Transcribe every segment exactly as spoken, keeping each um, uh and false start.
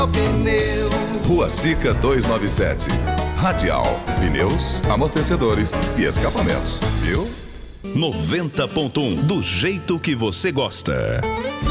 Rua Sica duzentos e noventa e sete. Radial, pneus, amortecedores e escapamentos, viu? noventa ponto um, do jeito que você gosta.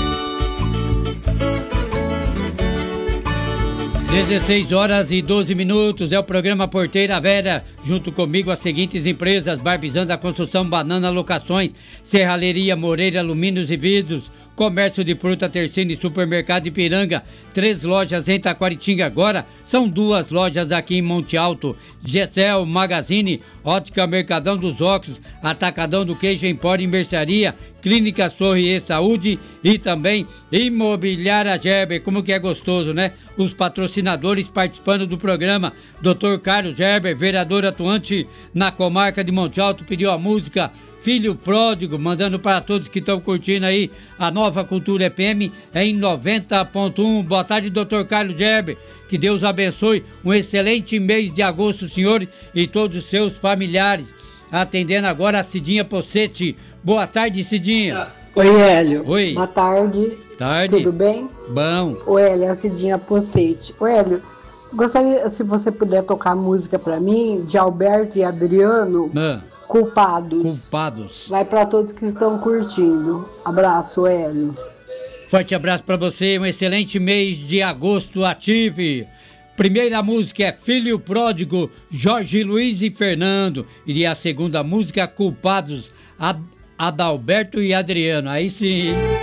dezesseis horas e doze minutos, é o programa Porteira Vera, junto comigo as seguintes empresas: Barbizans, a construção, Banana Locações, Serralheria Moreira, Alumínios e Vidros, Comércio de Fruta Tercine, Supermercado Ipiranga, três lojas em Taquaritinga agora, são duas lojas aqui em Monte Alto, Gessel, Magazine, Ótica Mercadão dos Óculos, Atacadão do Queijo, Empório e Mercearia, Clínica Sorrier Saúde e também Imobiliária Gerber. Como que é gostoso, né? Os patrocinadores participando do programa: doutor Carlos Gerber, vereador atuante na comarca de Monte Alto, pediu a música Filho Pródigo, mandando para todos que estão curtindo aí a Nova Cultura F M em noventa ponto um. Boa tarde, doutor Carlos Gerber. Que Deus abençoe um excelente mês de agosto, senhor, e todos os seus familiares. Atendendo agora a Cidinha Pocete. Boa tarde, Cidinha. Oi, Hélio. Oi. Boa tarde. Tarde. Tudo bem? Bom. O Hélio, a Cidinha Pocete. O Hélio, gostaria, se você puder tocar música pra mim, de Alberto e Adriano, Ah. Culpados. Culpados. Vai pra todos que estão curtindo. Abraço, Hélio. Forte abraço pra você, um excelente mês de agosto ative. Primeira música é Filho Pródigo, Jorge Luiz e Fernando. E a segunda música, Culpados, Ad- Adalberto e Adriano. Aí sim.